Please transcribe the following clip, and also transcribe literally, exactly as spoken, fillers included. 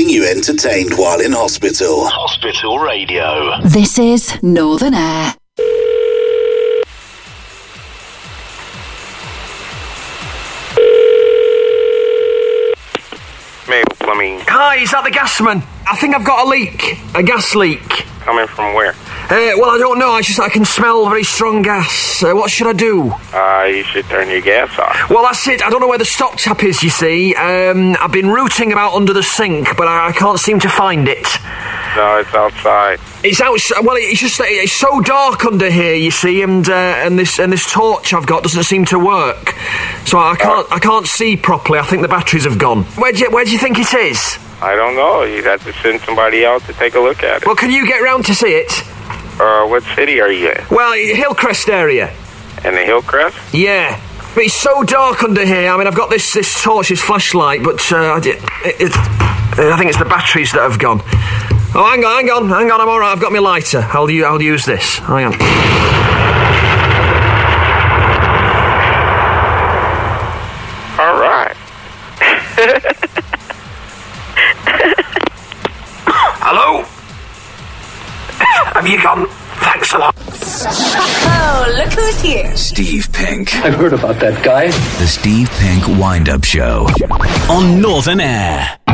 keeping you entertained while in hospital. Hospital Radio. This is Northern Air. Maybe plumbing. Hi, is that the gasman? I think I've got a leak. A gas leak. Coming from where? Uh, well, I don't know. I just I can smell very strong gas. Uh, what should I do? Uh, you should turn your gas off. Well, that's it. I don't know where the stop tap is, you see. Um, I've been rooting about under the sink, but I, I can't seem to find it. No, it's outside. It's out. Well, it's just that it's so dark under here, you see, and uh, and this and this torch I've got doesn't seem to work. So I can't uh, I can't see properly. I think the batteries have gone. Where do you, where do you think it is? I don't know. You'd have to send somebody out to take a look at it. Well, can you get round to see it? Uh, what city are you in? Well, Hillcrest area. In the Hillcrest? Yeah. But it's so dark under here. I mean, I've got this this torch, this flashlight, but uh, it, it, I think it's the batteries that have gone. Oh, hang on, hang on, hang on. I'm all right. I've got my lighter. I'll, I'll use this. Hang on. All right. Hello? Have you gone? Thanks a lot. Oh, look who's here. Steve Pink. I've heard about that guy. The Steve Pink Wind-Up Show on Northern Air.